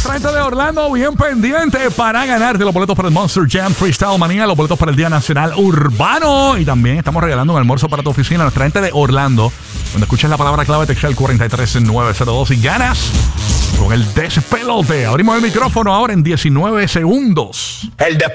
nuestra gente de Orlando bien pendiente para ganarte los boletos para el Monster Jam Freestyle Manía, los boletos para el Día Nacional Urbano. Y también estamos regalando un almuerzo para tu oficina. Nuestra gente de Orlando, cuando escuches la palabra clave, texta el 43902 y ganas con el despelote. Abrimos el micrófono ahora en 19 segundos. El despelote.